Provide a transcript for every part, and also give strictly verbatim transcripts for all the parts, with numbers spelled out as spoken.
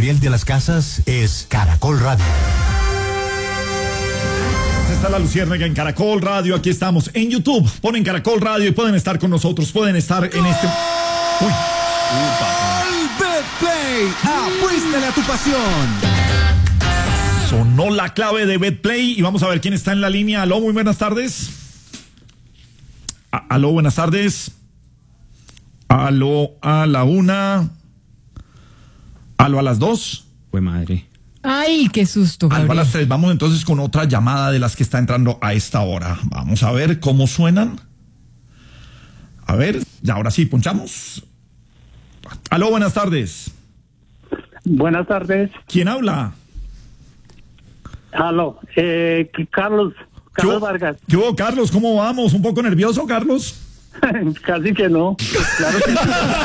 Gabriel de las Casas es Caracol Radio. Está la Luciérnaga en Caracol Radio, aquí estamos en YouTube, ponen Caracol Radio y pueden estar con nosotros, pueden estar en este... Uy. BetPlay, apuéstale a tu pasión. Sonó la clave de BetPlay y vamos a ver quién está en la línea. Aló, muy buenas tardes. A- Aló, buenas tardes. Aló, a la una. Aló, a las dos. Fue madre. Ay, qué susto, Aló, a Gabriel. las tres. Vamos entonces con otra llamada de las que está entrando a esta hora. Vamos a ver cómo suenan. A ver, ya ahora sí, ponchamos. Aló, buenas tardes. Buenas tardes. ¿Quién habla? Aló, eh, Carlos, Carlos ¿Qué hubo, Vargas. ¿Qué hubo, Carlos? ¿Cómo vamos? ¿Un poco nervioso, Carlos? Casi que no. Claro que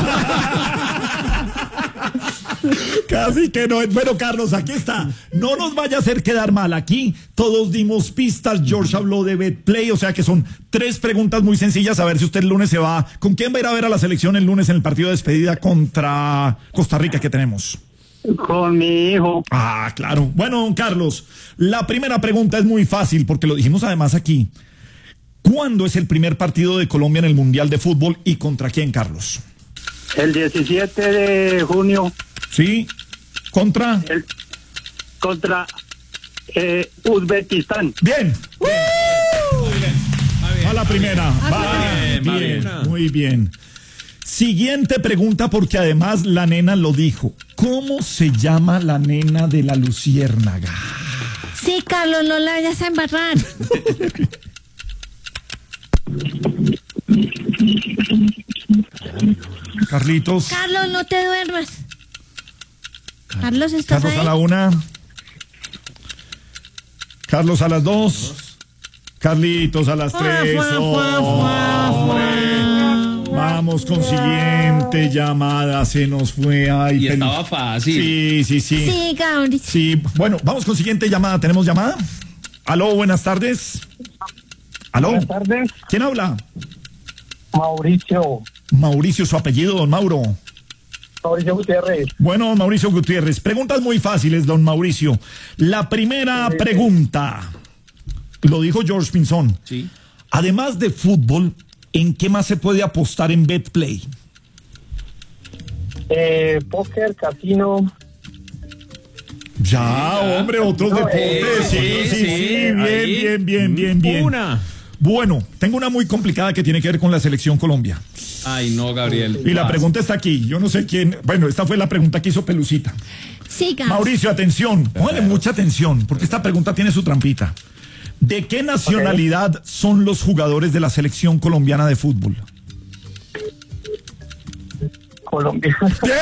Casi que no. Bueno, Carlos, aquí está. No nos vaya a hacer quedar mal. Aquí todos dimos pistas. George habló de BetPlay, o sea que son tres preguntas muy sencillas. A ver si usted el lunes se va. ¿Con quién va a ir a ver a la selección el lunes en el partido de despedida contra Costa Rica que tenemos? con mi hijo. Ah, claro. Bueno, don Carlos, la primera pregunta es muy fácil porque lo dijimos además aquí. ¿Cuándo es el primer partido de Colombia en el Mundial de Fútbol y contra quién, Carlos? El diecisiete de junio. ¿Sí? ¿Contra? El, contra eh, Uzbekistán. Bien. Bien. Muy bien. Va la primera. Va bien, va bien. bien. Muy bien. Siguiente pregunta porque además la nena lo dijo. ¿Cómo se llama la nena de la luciérnaga? Sí, Carlos, no la vayas a embarrar. Carlitos. Carlos, no te duermas. Carlos, ¿estás Carlos ahí? a la una. Carlos a las dos. Carlitos a las tres. Fuá, fuá, fuá, Hombre. Vamos con siguiente llamada. Se nos fue. Ay, Y pelu- estaba fácil. Sí, sí, sí. Sí, Gabriel. Sí, bueno, vamos con siguiente llamada. ¿Tenemos llamada? Aló, buenas tardes. Aló. Buenas tardes. ¿Quién habla? Mauricio. Mauricio, su apellido, don Mauro. Mauricio Gutiérrez. Bueno, don Mauricio Gutiérrez, preguntas muy fáciles, don Mauricio. La primera pregunta, lo dijo George Pinzón. Sí. Además de fútbol, ¿en qué más se puede apostar en BetPlay? Eh, póker, casino. Ya, hombre, otros No, deportes. eh, sí, sí, sí, sí, bien, ahí. bien, bien, bien, bien. Una. Bueno, tengo una muy complicada que tiene que ver con la selección Colombia. Ay, no, Gabriel. Y la pregunta está aquí. Yo no sé quién. Bueno, esta fue la pregunta que hizo Pelucita. Sí, Gabriel. Mauricio, atención. Póngale mucha atención, porque esta pregunta tiene su trampita. ¿De qué nacionalidad son los jugadores de la selección colombiana de fútbol? Colombia.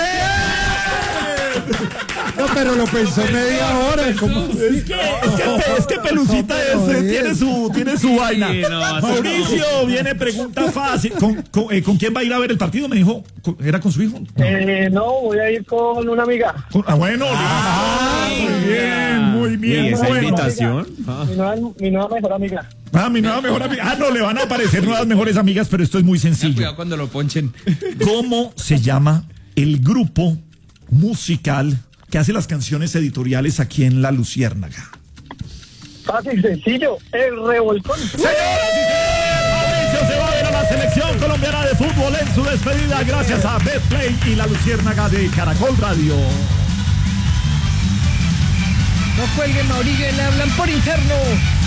No, pero lo pensó media hora. ¿Cómo? Es que, es que, es que Pelucita es, eh, tiene su, tiene su vaina. Sí, no, así Mauricio, viene pregunta fácil. ¿Con, con, eh, ¿con quién va a ir a ver el partido? Me dijo, ¿con- ¿era con su hijo? No. Eh, no, voy a ir con una amiga. Con- ah, bueno, ah, muy bien, muy bien. ¿Y esa bueno. invitación? Mi nueva, mi nueva mejor amiga. Ah, mi nueva mejor amiga. Ah, no, le van a aparecer nuevas mejores amigas, pero esto es muy sencillo. Cuidado cuando lo ponchen. ¿Cómo se llama el grupo musical que hace las canciones editoriales aquí en La Luciérnaga? Fácil, sencillo. El revolcón. Señoras y señores, Mauricio se va a ver a la selección colombiana de fútbol en su despedida gracias a BetPlay y La Luciérnaga de Caracol Radio. No cuelguen, Mauricio, le hablan por interno.